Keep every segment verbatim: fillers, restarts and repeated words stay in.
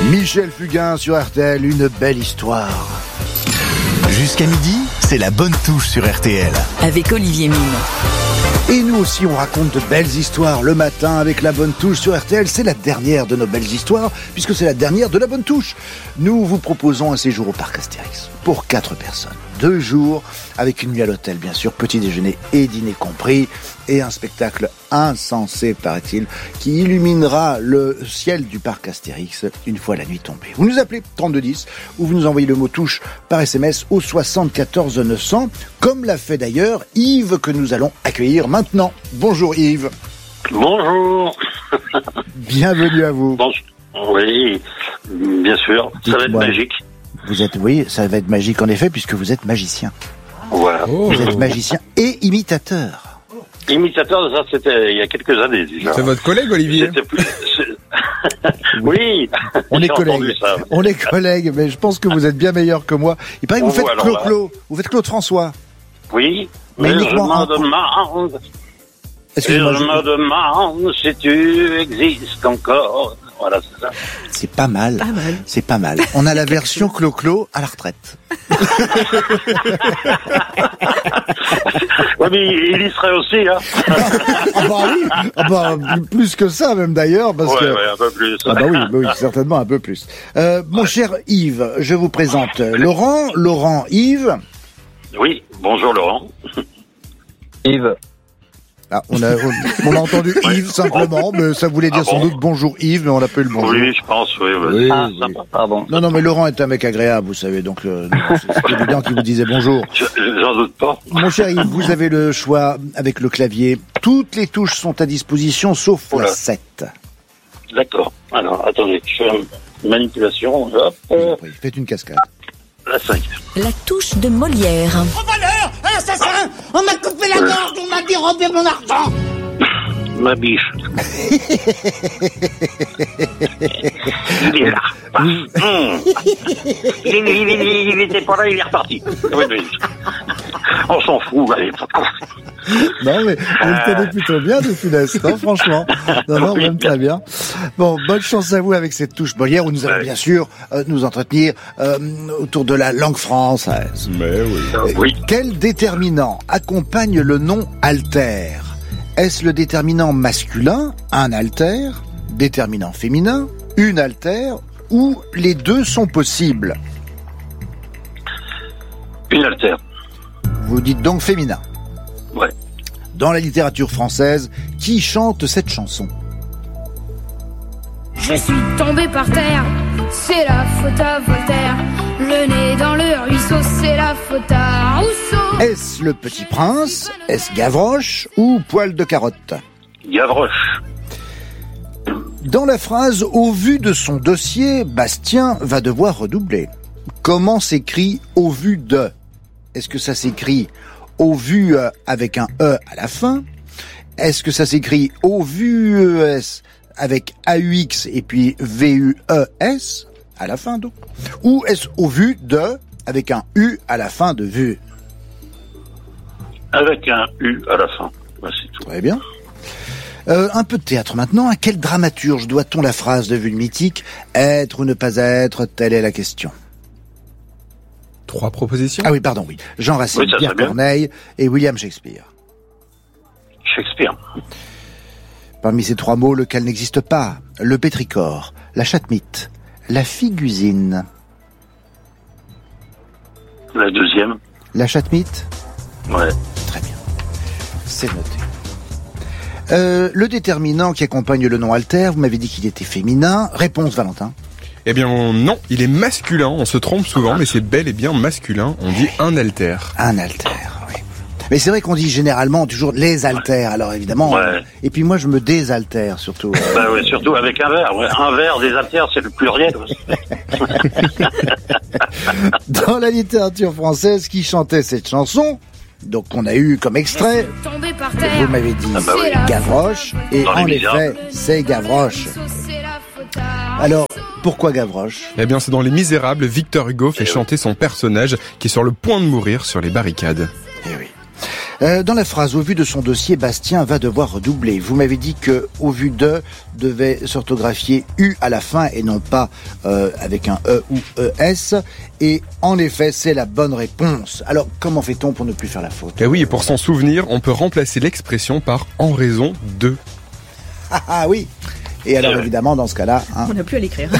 Michel Fugain sur R T L, une belle histoire. Jusqu'à midi, c'est la bonne touche sur R T L. Avec Olivier Mine. Et nous aussi, on raconte de belles histoires le matin avec la bonne touche sur R T L. C'est la dernière de nos belles histoires, puisque c'est la dernière de la bonne touche. Nous vous proposons un séjour au parc Astérix pour quatre personnes. Deux jours, avec une nuit à l'hôtel, bien sûr, petit déjeuner et dîner compris, et un spectacle insensé, paraît-il, qui illuminera le ciel du parc Astérix une fois la nuit tombée. Vous nous appelez trente-deux dix, ou vous nous envoyez le mot touche par S M S au soixante-quatorze neuf cents, comme l'a fait d'ailleurs Yves, que nous allons accueillir maintenant. Bonjour Yves. Bonjour. Bienvenue à vous. Bonjour. Oui, bien sûr, ça va être Dites-moi. magique. Vous êtes, oui, ça va être magique en effet, puisque vous êtes magicien. Voilà. Oh. Vous êtes magicien et imitateur. Imitateur, ça c'était il y a quelques années déjà. C'est votre collègue, Olivier? C'était plus... c'est- oui. On est J'ai entendu collègues. ça. On est collègues, mais je pense que vous êtes bien meilleur que moi. Il paraît que vous Oh, faites alors Claude là. Claude. Vous faites Claude François. Oui. Mais Mais je uniquement un- me demande, et je Excusez-moi, je- me demande si tu existes encore. Voilà, c'est ça. c'est pas mal. Pas mal. C'est pas mal. On a la version Clo-Clo à la retraite. Ouais, mais il y serait aussi, hein. Ah bah oui, ah bah, plus que ça même d'ailleurs, parce Ouais, que... ouais, un peu plus. Ah bah oui, bah oui, certainement un peu plus. Euh, mon cher Yves, je vous présente Laurent, Laurent, Yves. Oui, bonjour Laurent. Yves. Ah, on a, on, on a entendu Yves simplement, mais ça voulait dire Ah sans bon doute bonjour Yves, mais on l'a pas eu le bonjour. Oui, je pense, oui. oui. Oui, Ah, oui. sympa, pardon. Non, non, mais Laurent est un mec agréable, vous savez, donc euh, c'est c'est évident qu'il vous disait bonjour. Je- je- J'en doute pas. Mon cher Yves, vous avez le choix avec le clavier. Toutes les touches sont à disposition, sauf la Oula. sept. D'accord. Alors, attendez, je fais une manipulation. Hop, euh, Faites une cascade. la cinq. La touche de Molière. Voleur, un assassin, on m'a coupé la gorge, on m'a dérobé mon argent. Ma biche. Il est là. Hum. Il, il, il, il, il était pas là, il est reparti. Oui, oui. On s'en fout, allez. Non, mais vous le tenez plutôt bien de Funès, non, franchement. Non, non, Oui, même très bien. Bon, bonne chance à vous avec cette touche Molière où nous allons Ouais. bien sûr euh, nous entretenir euh, autour de la langue française. Mais oui. Euh, Oui. Quel déterminant accompagne le nom alter? Est-ce le déterminant masculin, un alter, déterminant féminin, une alter, ou les deux sont possibles? Une altère. Vous dites donc féminin. Ouais. Dans la littérature française, qui chante cette chanson? Je suis tombé par terre, c'est la faute à Voltaire. Le nez dans le ruisseau, c'est la faute à Rousseau. Est-ce le Petit Prince? Est-ce Gavroche ou Poil de Carotte? Gavroche. Dans la phrase « Au vu de son dossier, Bastien va devoir redoubler », comment s'écrit « au vu de » ? Est-ce que ça s'écrit « au vu euh, » avec un « e » à la fin ? Est-ce que ça s'écrit « au vu E S » avec A U X et puis V U E S à la fin donc ? Ou est-ce « au vu de » avec un U à la fin de « vu » ? Avec un U à la fin. Ouais, c'est tout. Très bien. Euh, un peu de théâtre maintenant. À quel dramaturge doit-on la phrase de Vue mythique « Être ou ne pas être, telle est la question ». Trois propositions? Ah oui, pardon, oui. Jean Racine, Oui, ça Pierre serait bien. Corneille et William Shakespeare. Shakespeare. Parmi ces trois mots, lequel n'existe pas? Le pétrichor, la chatte-mythe, la figusine. La deuxième. La chatte-mythe? Ouais. Très bien. C'est noté. Euh, le déterminant qui accompagne le nom alter, vous m'avez dit qu'il était féminin. Réponse, Valentin. Eh bien, non, il est masculin. On se trompe souvent, mais c'est bel et bien masculin. On dit un alter. Un alter, oui. Mais c'est vrai qu'on dit généralement toujours les altères, alors évidemment. Ouais. euh, et puis moi, je me désaltère surtout. euh. Bah ouais, surtout avec un verre. Ouais. Un verre, des altères, c'est le pluriel. Dans la littérature française, qui chantait cette chanson, donc on a eu comme extrait, Tombé par vous terre, m'avez dit Ah bah oui. Gavroche, et Dans Les en Misérables. effet, c'est Gavroche. c'est la faute à Alors, pourquoi Gavroche? Eh bien, c'est dans Les Misérables, Victor Hugo fait Eh oui. chanter son personnage qui est sur le point de mourir sur les barricades. Eh oui. Euh, dans la phrase, au vu de son dossier, Bastien va devoir redoubler. Vous m'avez dit que au vu de devait s'orthographier U à la fin et non pas euh, avec un E ou E S. Et en effet, c'est la bonne réponse. Alors, comment fait-on pour ne plus faire la faute ? Eh oui, et pour s'en souvenir, on peut remplacer l'expression par en raison de. Ah, ah oui. Et alors, Ouais. évidemment, dans ce cas-là... Hein... On n'a plus à l'écrire.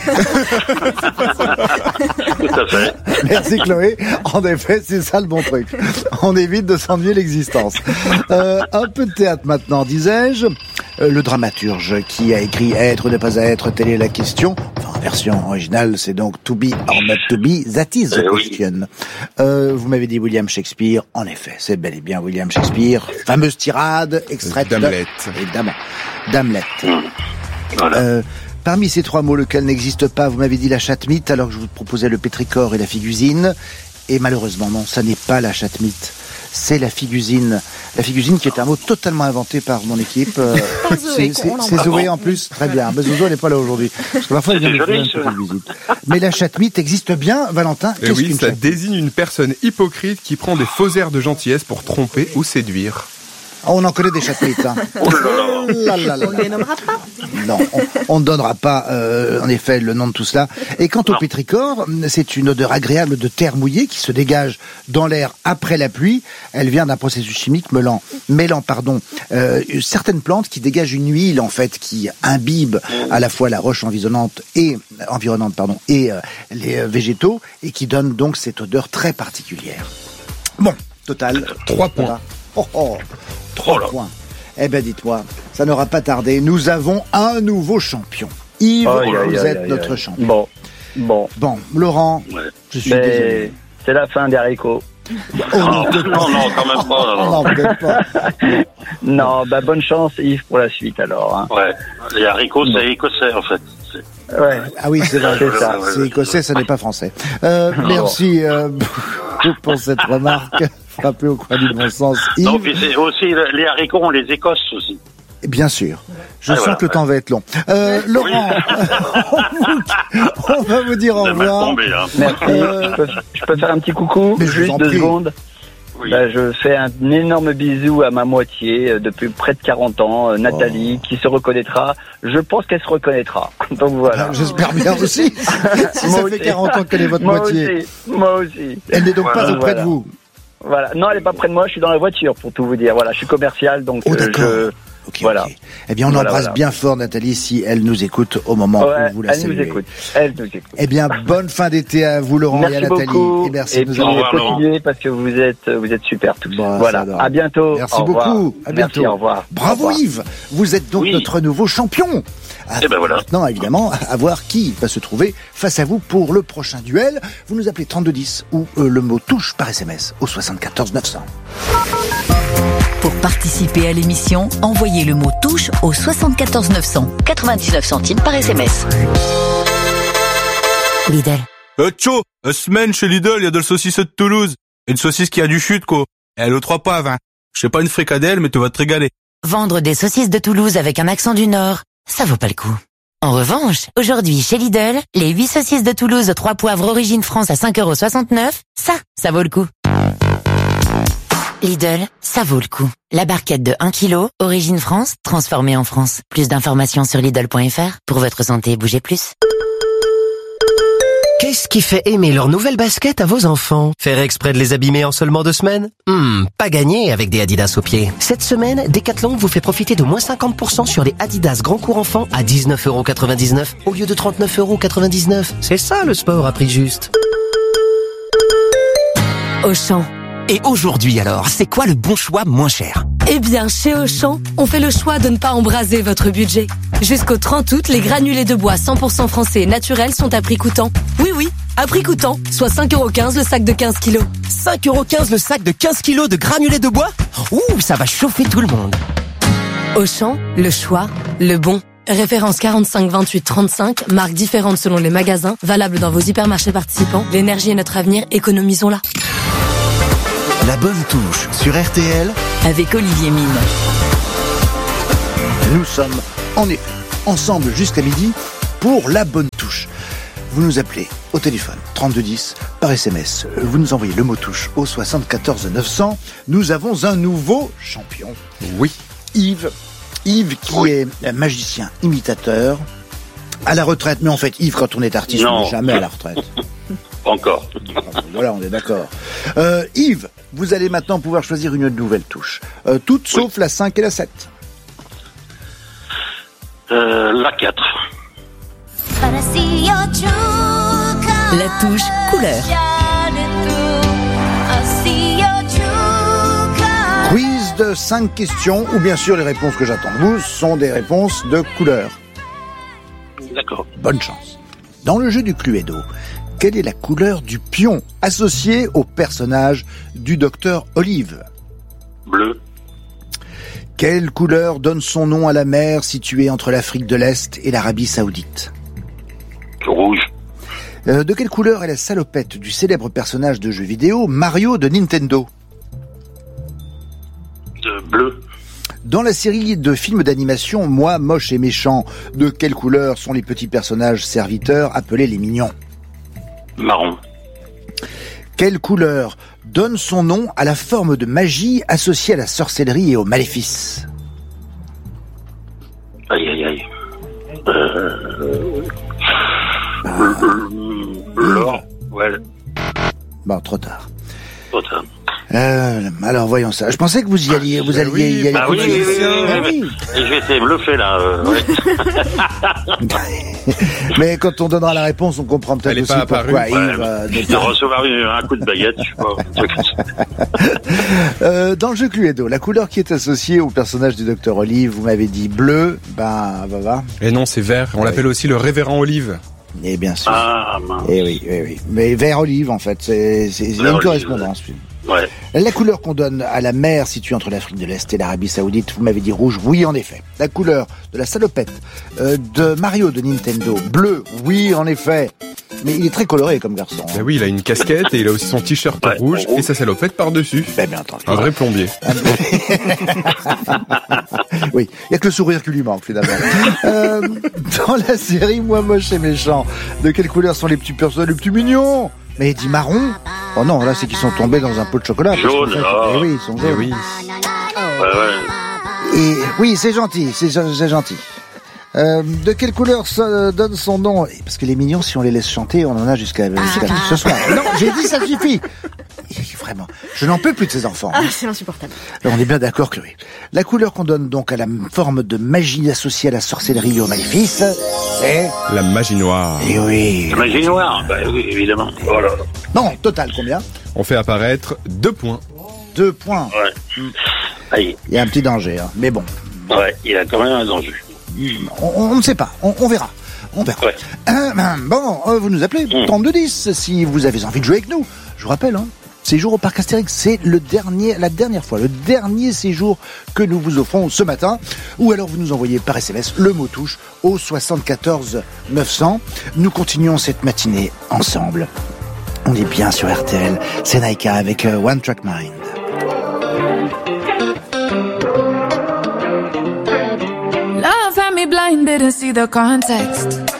Tout à fait. Merci Chloé. En effet, c'est ça le bon truc. On évite de s'ennuyer l'existence. Euh, un peu de théâtre maintenant, disais-je. Euh, le dramaturge qui a écrit « Être ou ne pas être, telle est la question ». Enfin, en version originale, c'est donc « To be or not to be, that is the Eh oui. question ». Euh, vous m'avez dit William Shakespeare. En effet, c'est bel et bien William Shakespeare. Fameuse tirade, extraite de... D'Hamlet. Évidemment. D'Hamlet. Voilà. Euh, parmi ces trois mots, lequel n'existe pas, vous m'avez dit la chatte-mythe, alors que je vous proposais le pétrichor et la figusine. Et malheureusement, non, ça n'est pas la chatte-mythe. C'est la figusine. La figusine qui est un mot totalement inventé par mon équipe. Euh, Par Zoé, c'est, c'est, qu'on c'est Zoé en plus. Très bien. Mais Zozo, elle n'est pas là aujourd'hui. Parce que parfois, elle vient C'est nous faire joli, une ça. petite visite. Mais la chatte-mythe existe bien, Valentin. Et Qu'est-ce oui, qu'une ça chatte-mythe ? désigne une personne hypocrite qui prend des faux airs de gentillesse pour tromper ou séduire. Oh, on en connaît des chatte-mythes. Hein. Oh là là. Là, là, là. On ne les nommera pas. Non, on, on ne donnera pas, euh, en effet, le nom de tout cela. Et quant au Non. pétrichor, c'est une odeur agréable de terre mouillée qui se dégage dans l'air après la pluie. Elle vient d'un processus chimique mêlant, mêlant pardon, euh, certaines plantes qui dégagent une huile, en fait, qui imbibe à la fois la roche environnante et, environnante, pardon, et euh, les euh, végétaux, et qui donne donc cette odeur très particulière. Bon, total. Trois points. Voilà. Oh, oh, trois Oh là. points. Eh ben, dites-moi, ça n'aura pas tardé. Nous avons un nouveau champion. Yves, Aïe, aïe, vous aïe, êtes aïe, notre aïe. champion. Bon, bon. Bon, Laurent, Ouais. je suis Mais désolé. c'est la fin des haricots. Oh, Non, peut-être non, non, quand même pas. Oh, Non, non, peut-être pas. Non, bah bonne chance Yves pour la suite alors. Hein. Ouais. Les haricots, c'est écossais, en fait. C'est- Ouais. Ah oui, c'est vrai. C'est ça. C'est écossais, ça n'est pas français. Euh, merci euh, beaucoup pour cette remarque. Frappé au coin du bon sens. Non, Yves, puis c'est aussi, les haricots, on les écosse aussi. bien sûr. Je Ah, sens voilà, que le temps va être long. Euh, Laurent, on, vous- on va vous dire au C'est mal revoir. tombé, hein. Merci. Euh, Je, peux, je peux faire un petit coucou, Mais je vous juste en deux prie. secondes. Oui. Bah, je fais un énorme bisou à ma moitié euh, depuis près de quarante ans, euh, Nathalie, Oh. qui se reconnaîtra. Je pense qu'elle se reconnaîtra. Donc voilà. Ah, j'espère bien aussi. Si Moi ça fait aussi. quarante ans qu'elle est votre Moi moitié. aussi. Moi aussi. Elle n'est donc Voilà, pas auprès voilà. de vous. Voilà. Non, elle est pas près de moi. Je suis dans la voiture pour tout vous dire. Voilà, je suis commercial, donc Oh, euh, d'accord. je. Ok, Voilà. ok. Eh bien, on Voilà, embrasse voilà. bien fort Nathalie si elle nous écoute au moment Ouais, où vous la elle nous saluez. écoute. Elle nous écoute. Eh bien, bonne fin d'été à vous, Laurent, et à Merci Nathalie. beaucoup. Et merci et de nous puis avoir. revoir, Laurent. continuez parce que vous êtes, vous êtes super tous. Bon, ça voilà. adore. À bientôt. Merci Au revoir. beaucoup. À bientôt. Merci, au revoir. Bravo Au revoir. Yves. Vous êtes donc Oui. notre nouveau champion. À Eh ben voilà. Maintenant, évidemment, à voir qui va se trouver face à vous pour le prochain duel. Vous nous appelez trente-deux dix ou euh, le mot touche par S M S au soixante-quatorze neuf cents. Pour participer à l'émission, envoyez le mot touche au soixante-quatorze neuf cents, quatre-vingt-dix-neuf centimes par S M S. Lidl. Euh, tcho, euh, semaine chez Lidl, il y a de la saucisse de Toulouse. Une saucisse qui a du chute, quoi. Et elle aux trois poivres, hein. Je sais pas une fricadelle, mais tu vas te régaler. Vendre des saucisses de Toulouse avec un accent du Nord, ça vaut pas le coup. En revanche, aujourd'hui chez Lidl, les huit saucisses de Toulouse aux trois poivres origine France à cinq euros soixante-neuf, ça, ça vaut le coup. Lidl, ça vaut le coup. La barquette de un kilo, origine France, transformée en France. Plus d'informations sur Lidl point F R. Pour votre santé, bougez plus. Qu'est-ce qui fait aimer leur nouvelle basket à vos enfants? Faire exprès de les abîmer en seulement deux semaines? Hmm, pas gagné avec des Adidas aux pieds. Cette semaine, Decathlon vous fait profiter de moins cinquante pour cent sur les Adidas Grand Cours Enfants à dix-neuf euros quatre-vingt-dix-neuf au lieu de trente-neuf euros quatre-vingt-dix-neuf. C'est ça le sport à prix juste. Auchan. Et aujourd'hui alors, c'est quoi le bon choix moins cher? Eh bien, chez Auchan, on fait le choix de ne pas embraser votre budget. Jusqu'au trente août, les granulés de bois cent pour cent français et naturels sont à prix coûtant. Oui, oui, à prix coûtant, soit cinq euros quinze le sac de quinze kilos. cinq euros quinze le sac de quinze kilos de granulés de bois? Ouh, ça va chauffer tout le monde. Auchan, le choix, le bon. Référence quarante-cinq vingt-huit trente-cinq, marques différentes selon les magasins, valable dans vos hypermarchés participants. L'énergie est notre avenir, économisons-la. La bonne touche sur R T L avec Olivier Mine. Nous sommes en effet ensemble jusqu'à midi pour la bonne touche. Vous nous appelez au téléphone, trente-deux dix, par S M S. Vous nous envoyez le mot touche au soixante-quatorze neuf cents. Nous avons un nouveau champion. Oui. Yves. Yves qui oui. est magicien imitateur. À la retraite, mais en fait, Yves, quand on est artiste, non. on n'est jamais à la retraite. Encore. Voilà, on est d'accord. Euh, Yves, vous allez maintenant pouvoir choisir une nouvelle touche. Euh, toutes oui. sauf la cinq et la sept. Euh, la quatre. La touche couleur. Quiz de cinq questions, ou bien sûr les réponses que j'attends de vous sont des réponses de couleur. D'accord. Bonne chance. Dans le jeu du Cluedo, quelle est la couleur du pion associé au personnage du docteur Olive ? Bleu. Quelle couleur donne son nom à la mer située entre l'Afrique de l'Est et l'Arabie Saoudite ? Rouge. Euh, de quelle couleur est la salopette du célèbre personnage de jeu vidéo Mario de Nintendo ? De bleu. Dans la série de films d'animation Moi, moche et méchant, de quelle couleur sont les petits personnages serviteurs appelés les mignons ? Marron. Quelle couleur donne son nom à la forme de magie associée à la sorcellerie et aux maléfices ? Aïe, aïe, aïe. Euh... L'or. Ouais. Bon, trop tard. Trop tard. Euh, alors voyons ça. Je pensais que vous y alliez, vous alliez oui, y aller. Ah oui, oui, oui, ah, oui, oui. Et je vais essayer de bluffer là. Euh, ouais. Mais quand on donnera la réponse, on comprend peut-être aussi pourquoi ouais, Yves. Euh, de recevoir un coup de baguette, je sais pas. euh, dans le jeu Cluedo, la couleur qui est associée au personnage du docteur Olive, vous m'avez dit bleu, ben, va, va. Et non, c'est vert. On ouais. l'appelle aussi le révérend Olive. Et bien sûr. Ah, mince. Et oui, oui, oui. Mais vert olive, en fait, c'est, c'est, c'est une olive, correspondance. Ouais. La couleur qu'on donne à la mer située entre l'Afrique de l'Est et l'Arabie Saoudite, vous m'avez dit rouge, oui en effet. La couleur de la salopette euh, de Mario de Nintendo, bleu, oui en effet. Mais il est très coloré comme garçon. Ben oui, il a une casquette et il a aussi son t-shirt ouais. rouge et sa salopette par-dessus. Ben bien entendu. Un vrai plombier. Oui, il n'y a que le sourire qui lui manque finalement. euh, dans la série Moi moche et méchant, de quelle couleur sont les petits personnages les plus mignons ? Mais il dit marron. Oh non, là c'est qu'ils sont tombés dans un pot de chocolat. Jaune. Fait, oh. Eh oui, ils sont jaunes. Eh oui. Ouais, ouais. Et oui, c'est gentil, c'est, c'est gentil. Euh, de quelle couleur ça donne son nom ? Parce que les mignons, si on les laisse chanter, on en a jusqu'à, jusqu'à ah. ce soir. Non, j'ai dit ça suffit. Vraiment, je n'en peux plus de ces enfants. Ah, c'est insupportable. On est bien d'accord que oui. La couleur qu'on donne donc à la forme de magie associée à la sorcellerie et aux maléfices, c'est... La magie noire. Et oui. La magie noire, bah oui, évidemment. Voilà. Non, total, combien ? On fait apparaître deux points. Deux points. Ouais. Aïe. Il y a un petit danger, hein. Mais bon. Ouais, il a quand même un danger. On, on ne sait pas, on, on verra. On verra. Ouais. Euh, bon, euh, vous nous appelez, mmh. trente-deux dix, si vous avez envie de jouer avec nous. Je vous rappelle, hein, séjour au parc Astérix, c'est le dernier, la dernière fois, le dernier séjour que nous vous offrons ce matin. Ou alors vous nous envoyez par S M S le mot touche au soixante-quatorze neuf cents. Nous continuons cette matinée ensemble. On est bien sur R T L. C'est Naika avec euh, One Track Mind. Love had me blind, didn't see the context.